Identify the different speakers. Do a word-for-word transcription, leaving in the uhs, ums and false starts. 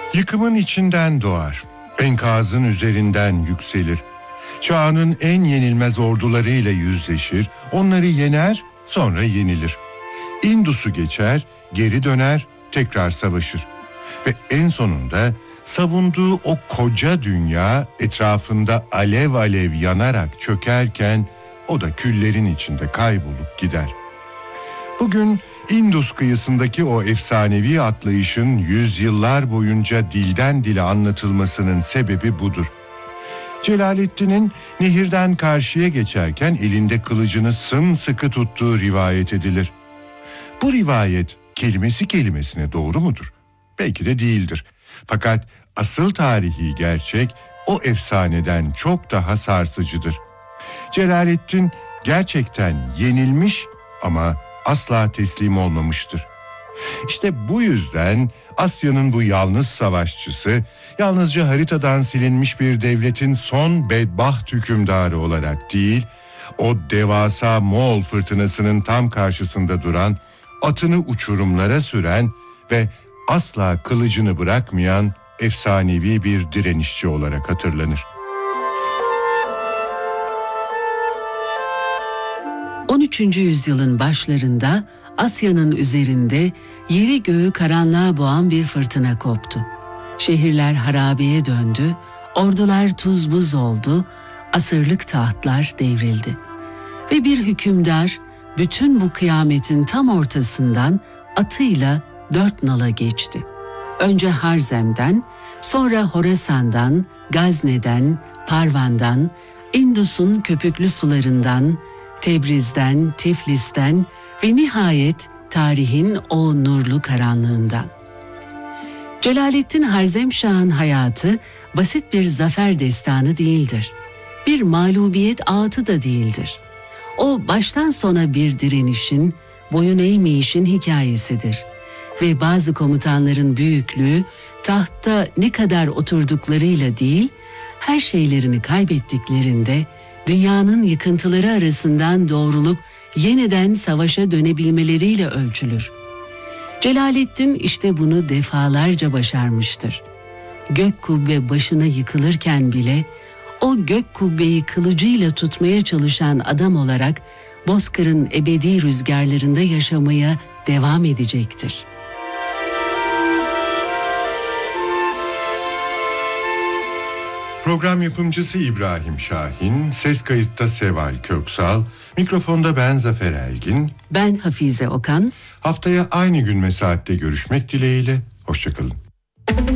Speaker 1: Yıkımın içinden doğar, enkazın üzerinden yükselir. Çağının en yenilmez ordularıyla yüzleşir, onları yener, sonra yenilir. Indus'u geçer, geri döner, tekrar savaşır. Ve en sonunda savunduğu o koca dünya etrafında alev alev yanarak çökerken o da küllerin içinde kaybolup gider. Bugün Indus kıyısındaki o efsanevi atlayışın yüzyıllar boyunca dilden dile anlatılmasının sebebi budur. Celaleddin'in nehirden karşıya geçerken elinde kılıcını sımsıkı tuttuğu rivayet edilir. Bu rivayet kelimesi kelimesine doğru mudur? Belki de değildir. Fakat asıl tarihi gerçek o efsaneden çok daha sarsıcıdır. Celaleddin gerçekten yenilmiş ama asla teslim olmamıştır. İşte bu yüzden Asya'nın bu yalnız savaşçısı, yalnızca haritadan silinmiş bir devletin son bedbaht hükümdarı olarak değil, o devasa Moğol fırtınasının tam karşısında duran, atını uçurumlara süren ve asla kılıcını bırakmayan efsanevi bir direnişçi olarak hatırlanır.
Speaker 2: on üçüncü yüzyılın başlarında Asya'nın üzerinde yeri göğü karanlığa boğan bir fırtına koptu. Şehirler harabeye döndü, ordular tuz buz oldu, asırlık tahtlar devrildi. Ve bir hükümdar bütün bu kıyametin tam ortasından atıyla dört nala geçti. Önce Harzem'den, sonra Horasan'dan, Gazne'den, Parvan'dan, Indus'un köpüklü sularından, Tebriz'den, Tiflis'ten ve nihayet tarihin o nurlu karanlığından. Celaleddin Harzemşah'ın hayatı basit bir zafer destanı değildir. Bir mağlubiyet ağıtı da değildir. O baştan sona bir direnişin, boyun eğmeyişin hikayesidir. Ve bazı komutanların büyüklüğü tahtta ne kadar oturduklarıyla değil, her şeylerini kaybettiklerinde dünyanın yıkıntıları arasından doğrulup yeniden savaşa dönebilmeleriyle ölçülür. Celaleddin işte bunu defalarca başarmıştır. Gök kubbe başına yıkılırken bile o gök kubbeyi kılıcıyla tutmaya çalışan adam olarak Bozkır'ın ebedi rüzgarlarında yaşamaya devam edecektir.
Speaker 1: Program yapımcısı İbrahim Şahin, ses kayıtta Seval Köksal, mikrofonda ben Zafer Elgin.
Speaker 2: Ben Hafize Okan.
Speaker 1: Haftaya aynı gün ve saatte görüşmek dileğiyle, hoşça kalın.